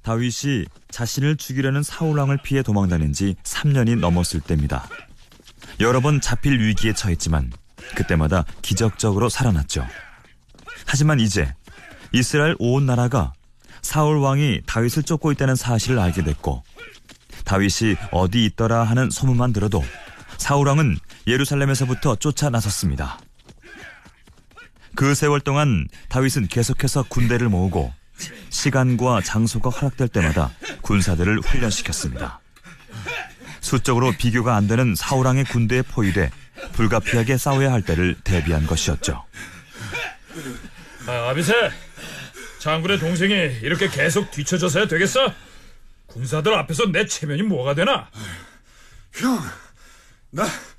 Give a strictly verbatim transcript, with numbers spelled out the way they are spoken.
다윗이 자신을 죽이려는 사울왕을 피해 도망다닌 지 삼 년이 넘었을 때입니다. 여러 번 잡힐 위기에 처했지만 그때마다 기적적으로 살아났죠. 하지만 이제 이스라엘 온 나라가 사울왕이 다윗을 쫓고 있다는 사실을 알게 됐고, 다윗이 어디 있더라 하는 소문만 들어도 사울왕은 예루살렘에서부터 쫓아 나섰습니다. 그 세월 동안 다윗은 계속해서 군대를 모으고 시간과 장소가 허락될 때마다 군사들을 훈련시켰습니다. 수적으로 비교가 안 되는 사울왕의 군대에 포위돼 불가피하게 싸워야 할 때를 대비한 것이었죠. 아, 아비새, 장군의 동생이 이렇게 계속 뒤처져서야 되겠어? 군사들 앞에서 내 체면이 뭐가 되나? 형, 나